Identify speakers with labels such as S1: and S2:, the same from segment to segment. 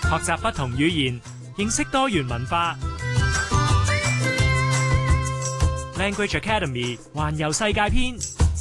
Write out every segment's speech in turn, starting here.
S1: 學習不同語言，認識多元文化。Language Academy 環遊世界篇。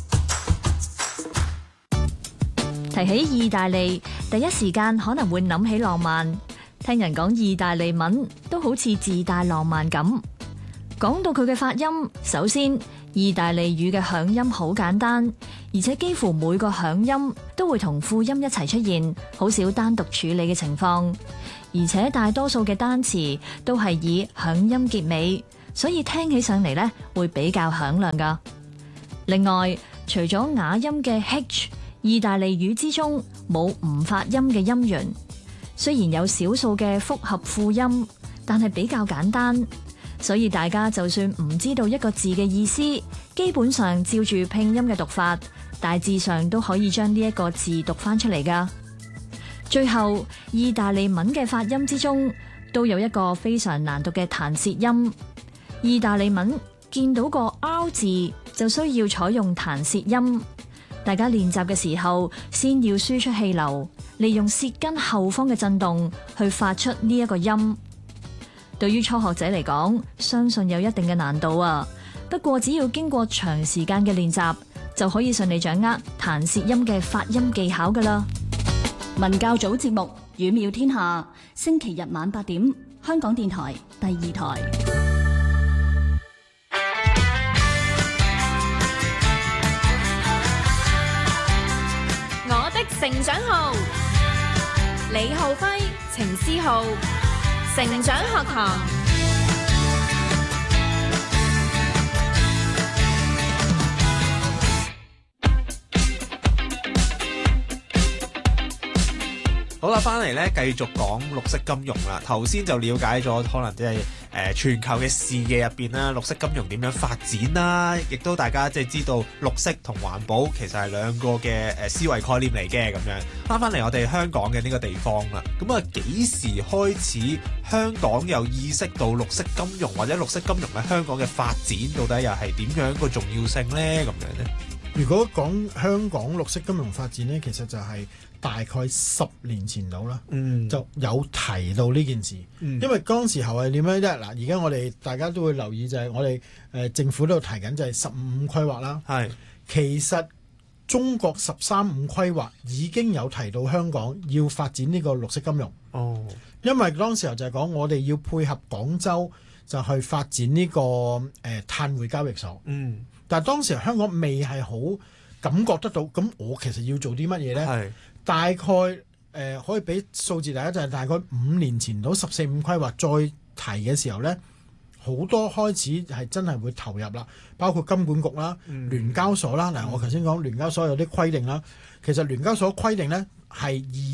S2: 提起意大利，第一時間可能會諗起浪漫。聽人講意大利文都好似自帶浪漫感。講到佢嘅發音，首先意大利語嘅響音好簡單，而且幾乎每個響音都會同輔音一齊出現，好少單獨處理嘅情況。而且大多數嘅單詞都係以響音結尾，所以聽起上嚟呢會比較響亮㗎。另外，除咗啞音嘅 H， 意大利語之中冇唔發音嘅音源。雖然有少數嘅複合輔音，但係比較簡單，所以大家就算唔知道一個字嘅意思，基本上照住拼音嘅讀法，大致上都可以將呢一個字讀翻出嚟㗎。最後，意大利文嘅發音之中都有一個非常難讀嘅彈舌音。意大利文見到個 R 字就需要採用彈舌音，大家練習嘅時候先要輸出氣流，利用舌根後方嘅震動去發出呢一個音。對於初學者嚟講，相信有一定嘅難度啊。不過只要經過長時間嘅練習，就可以順利掌握彈舌音嘅發音技巧㗎喇。
S3: 文教組節目《語妙天下》，星期日晚8點，香港電台第2台。
S4: 我的成長號，李浩輝、程思浩，成長學堂。
S5: 好啦，翻嚟咧，繼續講綠色金融啦。頭先就了解咗可能即係全球嘅視野入邊啦，綠色金融點樣發展啦，亦都大家即係知道綠色同環保其實係兩個嘅思維概念嚟嘅咁樣。翻嚟我哋香港嘅呢個地方啦，咁啊幾時開始香港有意識到綠色金融或者綠色金融喺香港嘅發展到底又係點樣個重要性咧？咁樣咧？
S6: 如果講香港綠色金融發展咧，其實就係大概10年前到啦，就有提到呢件事。因為當時候係點樣啫？嗱，而家我哋大家都會留意就係我哋政府都有提緊就係15規劃啦。係，其實中國13-5規劃已經有提到香港要發展呢個綠色金融。哦，因為當時候就係講我哋要配合廣州就去發展呢個碳匯交易所。但係當時香港未係好感覺得到，咁我其實要做啲乜嘢呢？大概可以俾數字大家，就係大概5年前到14-5規劃再提嘅時候呢，好多開始係真係會投入啦，包括金管局啦、聯交所啦。嗱，我頭先講聯交所有啲規定啦，其實聯交所規定呢係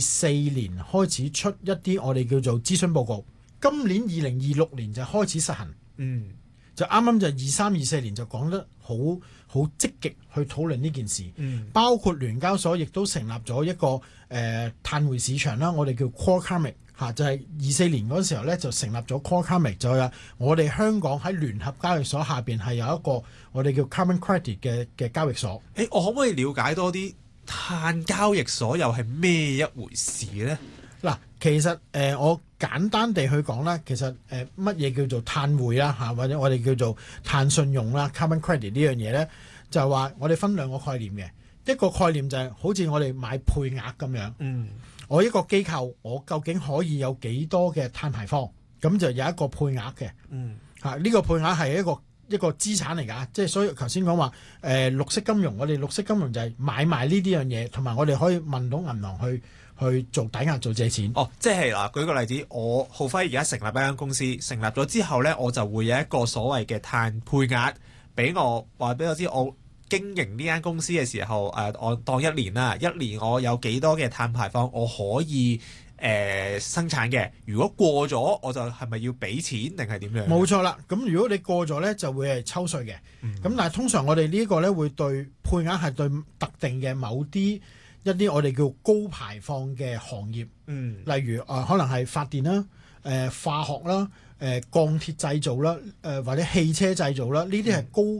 S6: 24年開始出一啲我哋叫做諮詢報告，今年2026年就開始實行。就啱啱就23-24年就講得好積極去討論呢件事。包括聯交所亦都成立咗一個碳匯市場啦，我哋叫 Core Climate 就係24年嗰時候咧就成立咗 Core Climate， 就係我哋香港喺聯合交易所下邊係有一個我哋叫 Carbon Credit 嘅交易所。我可唔可以了解多啲碳交易所又係咩一回事咧？嗱，其實我簡單地去講啦，其實乜嘢叫做碳匯啦或者我哋叫做碳信用啦 Carbon Credit 呢樣嘢咧，就係話我哋分兩個概念嘅。一個概念就係好似我哋買配額咁樣，我一個機構我究竟可以有幾多嘅碳排放，咁就有一個配額嘅。呢個配額係一個資產嚟㗎，即係所以頭先講話綠色金融，我哋綠色金融就係買賣呢啲樣嘢，同埋我哋可以問到銀行去做抵押做借錢。即係嗱，舉個例子，我浩輝而家成立一間公司，成立咗之後呢，我就會有一個所謂嘅碳配額俾我，話俾我知我經營呢間公司嘅時候，我當1年啦，一年我有幾多嘅碳排放我可以生產嘅。如果過咗，我就係咪要俾錢定係點樣？冇錯啦，咁如果你過咗呢，就會係抽稅嘅。咁但係通常我哋呢一個呢，會對配額係對特定嘅某啲一啲我哋叫高排放嘅行業，例如可能係發電啦、化學啦、鋼鐵製造啦、或者汽車製造啦，呢啲係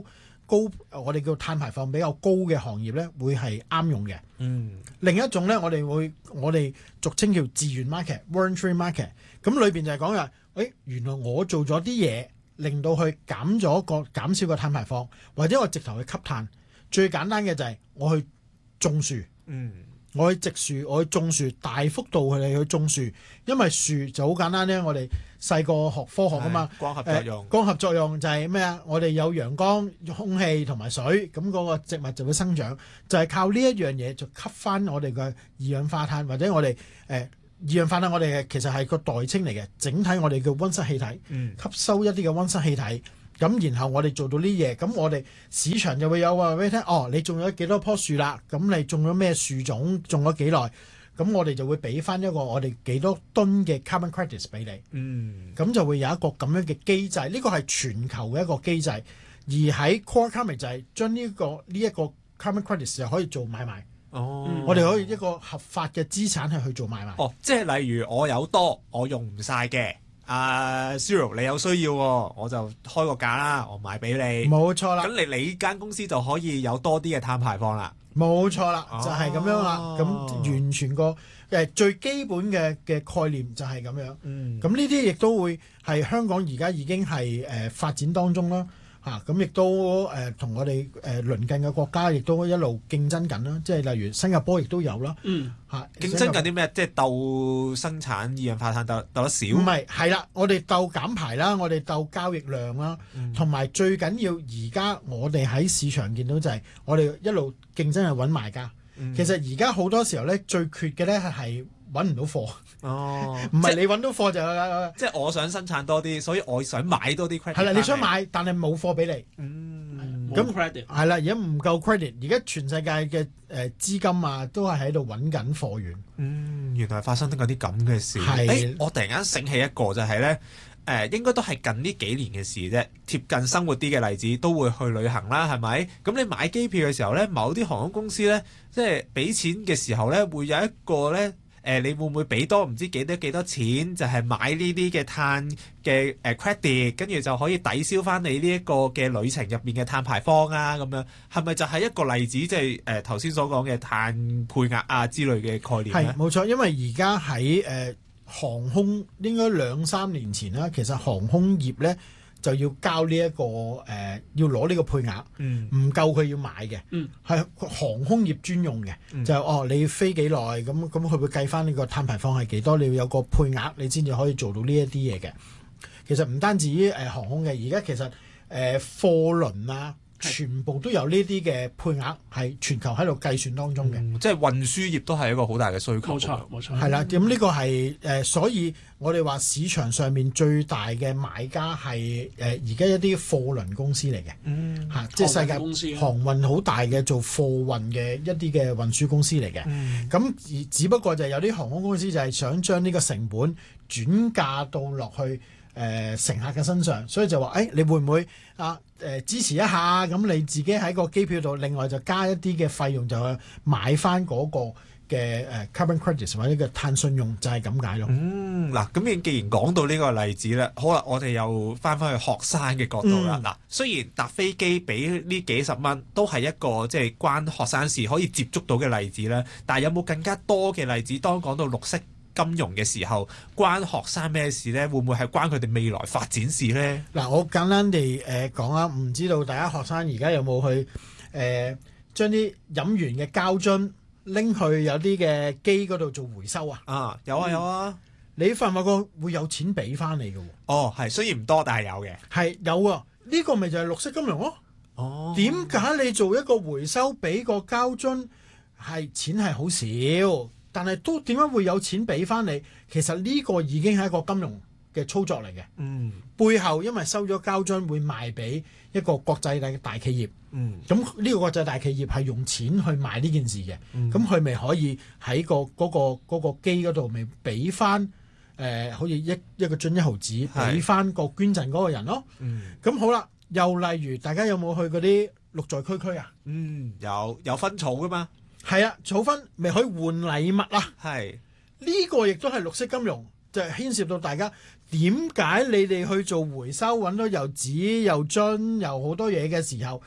S6: 高我哋叫碳排放比較高嘅行業咧，會係啱用嘅。另一種咧，我哋俗稱叫自願 market（voluntary market）。咁裏邊就係講話，原來我做咗啲嘢，令到佢減少個碳排放，或者我直頭去吸碳。最簡單嘅就係我去種樹。我去植樹，我去種樹，大幅度去種樹，因為樹就好簡單咧。我哋細個學科學啊嘛，
S5: 光合作用，
S6: 光合作用就係咩啊？我哋有陽光、空氣同埋水，咁嗰個植物就會生長，就係靠呢一樣嘢就吸翻我哋嘅二氧化碳，或者我哋二氧化碳，我哋其實係個代稱嚟嘅，整體我哋叫溫室氣體，吸收一啲嘅溫室氣體。咁然後我哋做到呢嘢，咁我哋市場就會有話俾你聽，你種咗幾多棵樹啦？咁你種咗咩樹種？種咗幾耐？咁我哋就會俾翻一個我哋幾多噸嘅 carbon credits 俾你。咁就會有一個咁樣嘅機制，呢個係全球嘅一個機制。而喺 core carbon 就係將呢一個 carbon credits 就可以做買賣。我哋可以一個合法嘅資產係去做買賣。
S5: 即係例如我有多，我用唔晒嘅。Cyril 你有需要喎，我就開個價啦，我賣俾你。冇錯啦。咁你間公司就可以有多啲嘅碳排放啦。冇錯啦，就係咁樣啦。咁完全個最基本嘅概念就係咁樣。咁呢啲亦都會係香港而家已經係發展當中啦。咁亦都同我哋鄰近嘅國家亦都一路競爭緊啦，即係例如新加坡亦都有啦。 競爭緊啲咩？即係鬥生產二氧化碳鬥得少？唔係，
S6: 係啦，我哋鬥減排啦，我哋鬥交易量啦，同埋最緊要而家我哋喺市場見到就係我哋一路競爭係揾賣家。其實而家好多時候咧，最缺嘅咧係揾唔到貨。唔係你揾到貨就
S5: 即係我想生產多啲，所以我想買多啲 credit。係
S6: 啦，你想買，但係冇貨俾你。
S7: 冇 credit。
S6: 係啦，而家唔夠 credit，而家全世界嘅資金啊，都係喺度揾緊貨源。
S5: 原來發生緊啲咁嘅事。我突然間醒起一個就係咧。應該都係近呢幾年嘅事啫，貼近生活啲嘅例子都會去旅行啦，係咪？咁你買機票嘅時候咧，某啲航空公司咧，即係俾錢嘅時候咧，會有一個咧，你會唔會俾多唔知幾多錢，就係買呢啲嘅碳嘅credit，跟住就可以抵消翻你呢一個嘅旅程入邊嘅碳排放啊，咁樣係咪就係一個例子，即係頭先所講嘅碳配額啊之類嘅概念咧？係冇錯，因為而家喺航空應該2-3年前啦，其實航空業咧就要交呢一個要攞呢個配額，唔夠佢要買嘅，係航空業專用嘅，就係你飛幾耐咁佢會計翻呢個碳排放係幾多，你要有個配額，你先至可以做到呢一啲嘢嘅。其實唔單止航空嘅，而家其實貨輪啊，全部都有呢啲嘅配額，係全球喺度計算當中嘅。即係運輸業都係一個好大嘅需求。冇錯。係啦，咁呢個係所以我哋話市場上面最大嘅買家係而家一啲貨輪公司嚟嘅。即係世界航運好大嘅做貨運嘅一啲嘅運輸公司嚟嘅。咁只不過就係有啲航空公司就係想將呢個成本轉嫁到落去乘客嘅身上，所以就話你會唔會支持一下？咁你自己喺個機票度另外就加一啲嘅費用，就去買翻嗰個嘅carbon credits 或者嘅碳信用，就係咁解咯。嗱，咁你既然講到呢個例子咧，好啦，我哋又翻去學生嘅角度啦。嗱，雖然搭飛機俾呢幾十蚊都係一個即係關學生事可以接觸到嘅例子啦，但係有冇更加多嘅例子？當講到綠色金融嘅時候，關學生咩事呢？會唔會係關佢哋未來發展事呢？嗱，我簡單地講啦，唔知道大家學生而家有冇去將啲飲完嘅膠樽拎去有啲嘅機嗰度做回收啊？有啊有啊！你發唔發覺會有錢俾翻你嘅喎？係，雖然唔多，但係有嘅。係有啊！呢個咪就係綠色金融咯。點解你做一個回收俾個膠樽係錢係好少？但係都點解會有錢俾翻你？其實呢個已經係一個金融嘅操作嚟嘅。背後因為收咗膠樽會賣俾一個國際嘅大企業。咁呢個國際大企業係用錢去買呢件事嘅。咁佢咪可以喺嗰個機嗰度咪俾翻好似一個樽1毫子俾翻個捐贈嗰個人咯。咁好啦，又例如大家有冇去嗰啲綠在區區啊？有分草噶嘛？係啊，儲分咪可以換禮物啦。係呢個亦都係綠色金融，就係牽涉到大家點解你哋去做回收揾到又紙又樽又好多嘢嘅時候，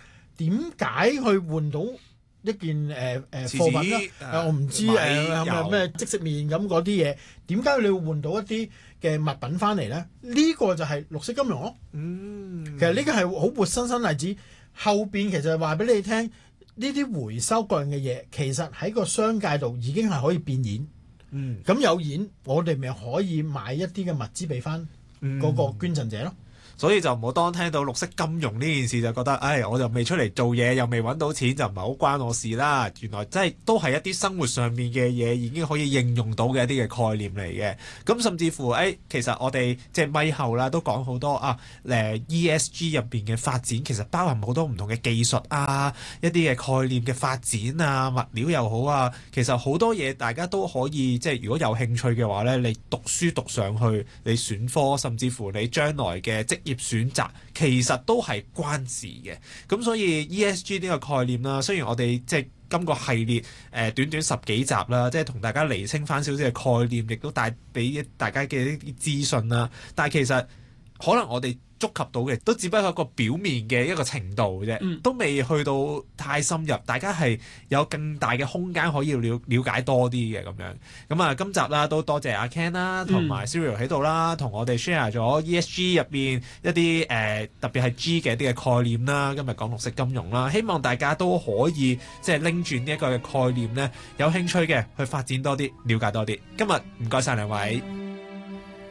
S6: 點解去換到一件貨品咧？我唔知係咪咩即食麵咁嗰啲嘢，點解你會換到一啲嘅物品翻嚟咧？呢個就係綠色金融咯。其實呢個係好活生生例子。後邊其實係話俾你聽，呢啲回收各樣嘅嘢，其實喺個商界度已經係可以變現。咁有現，我哋咪可以買一啲嘅物資俾翻嗰個捐贈者咯。
S5: 所以就唔好當聽到綠色金融呢件事就覺得，我就未出嚟做嘢，又未揾到錢，就唔係好關我事啦。原來真係都係一啲生活上面嘅嘢已經可以應用到嘅一啲嘅概念嚟嘅。咁甚至乎其實我哋即係咪後啦，都講好多ESG 入邊嘅發展，其實包含好多唔同嘅技術啊，一啲嘅概念嘅發展啊，物料又好啊，其實好多嘢大家都可以即係如果有興趣嘅話咧，你讀書讀上去，你選科，甚至乎你將來嘅職業選擇其實都係關事嘅。咁所以 ESG 呢個概念啦，雖然我哋即係今個系列短短10幾集啦，即係同大家釐清翻少少嘅概念，亦都帶俾大家嘅一啲資訊啦，但係其實可能我哋觸及到嘅都只不過一個表面嘅一個程度啫，都未去到太深入，大家係有更大嘅空間可以了解多啲嘅咁樣。咁啊，今集啦都多謝阿 Ken 啦，同埋 Cyril 喺度啦，同我哋 share 咗 ESG 入邊一啲特別係 G 嘅一啲嘅概念啦。今日講綠色金融啦，希望大家都可以即係拎住呢一個嘅概念咧，有興趣嘅去發展多啲，了解多啲。今日唔該晒兩位。